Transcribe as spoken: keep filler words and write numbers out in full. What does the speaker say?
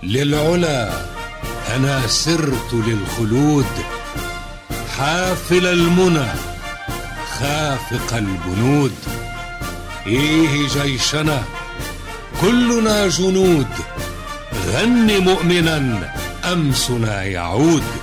للعلا أنا سرت للخلود، حافل المنى خافق البنود. إيه جيشنا كلنا جنود، غن مؤمنا أمسنا يعود.